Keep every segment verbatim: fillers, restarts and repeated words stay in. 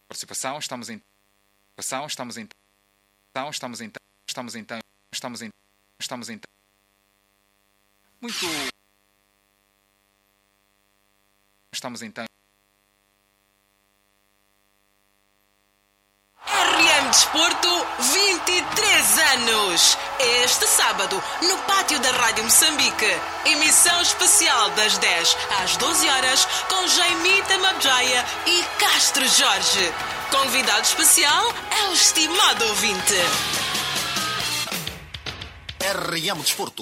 Participação, estamos em participação, estamos em estamos em estamos em estamos em estamos em muito estamos em R M Desporto, vinte e três anos. Este sábado, no pátio da Rádio Moçambique. Emissão especial das dez às doze horas com Jaimita Mabjaya e Castro Jorge. Convidado especial é o estimado ouvinte. R M Desporto.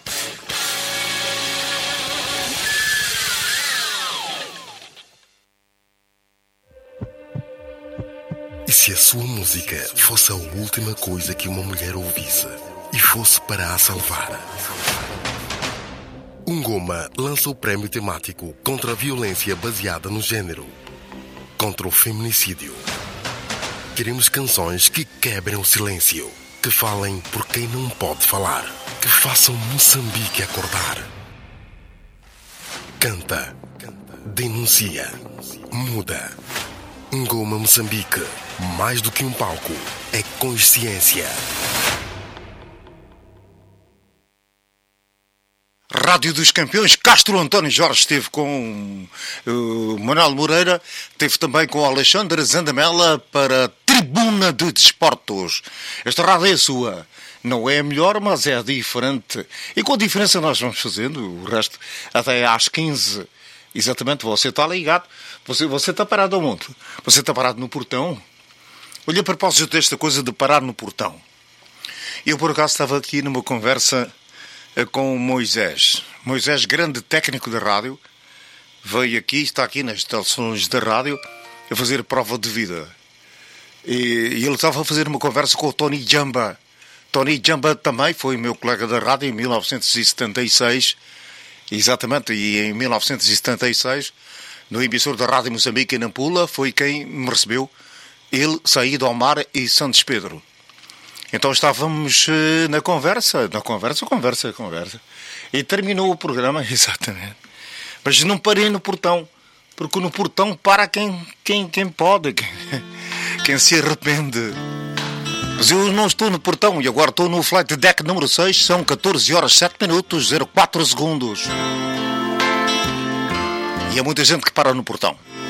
E se a sua música fosse a última coisa que uma mulher ouvisse e fosse para a salvar? Ungoma lança o prémio temático contra a violência baseada no género, contra o feminicídio. Queremos canções que quebrem o silêncio, que falem por quem não pode falar, que façam Moçambique acordar. Canta, denuncia, muda. Ungoma Moçambique, mais do que um palco, é consciência. Rádio dos Campeões, Castro António Jorge esteve com o uh, Manuel Moreira, esteve também com o Alexandre Zandamela para Tribuna de Desportos. Esta rádio é a sua. Não é a melhor, mas é a diferente. E com a diferença nós vamos fazendo o resto até às quinze. Exatamente, você está ligado. Você, você está parado aonde? Você está parado no portão? Olha, a propósito desta coisa de parar no portão. Eu, por acaso, estava aqui numa conversa com o Moisés. Moisés, grande técnico de rádio, veio aqui, está aqui nas instalações da rádio, a fazer prova de vida. E, e ele estava a fazer uma conversa com o Tony Jamba. Tony Jamba também foi meu colega da rádio em mil novecentos e setenta e seis. Exatamente, e em mil novecentos e setenta e seis, no emissor da Rádio Moçambique em Nampula, foi quem me recebeu, ele, Saído Omar e Santos Pedro. Então estávamos uh, na conversa, na conversa, conversa, conversa. E terminou o programa, exatamente. Mas não parei no portão, porque no portão para quem, quem, quem pode, quem, quem se arrepende. Mas eu não estou no portão e agora estou no flight deck número seis, são catorze horas sete minutos, zero quatro segundos. E há muita gente que para no portão.